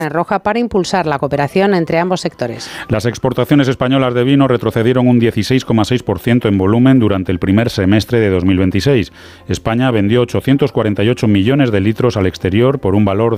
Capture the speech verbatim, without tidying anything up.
roja para impulsar la cooperación entre ambos sectores. Las exportaciones españolas de vino retrocedieron un dieciséis coma seis por ciento en volumen durante el primer semestre de dos mil veintiséis. España vendió ochocientos cuarenta y ocho millones de litros al exterior por un valor